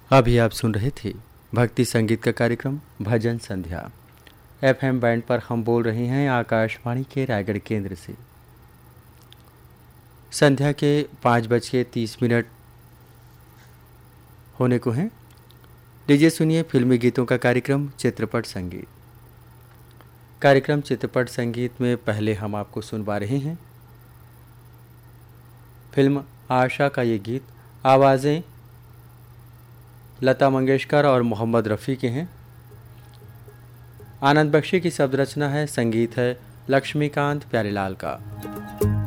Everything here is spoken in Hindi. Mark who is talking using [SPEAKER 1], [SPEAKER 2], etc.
[SPEAKER 1] अभी आप सुन रहे थे भक्ति संगीत का कार्यक्रम भजन संध्या। एफएम बैंड पर हम बोल रहे हैं आकाशवाणी के रायगढ़ केंद्र से। संध्या के 5:30 होने को हैं। लीजिए सुनिए फिल्मी गीतों का कार्यक्रम चित्रपट संगीत। कार्यक्रम चित्रपट संगीत में पहले हम आपको सुनवा रहे हैं फिल्म आशा का ये गीत। आवाज़ें लता मंगेशकर और मोहम्मद रफ़ी के हैं। आनंद बख्शी की शब्द रचना है, संगीत है लक्ष्मीकांत प्यारेलाल का।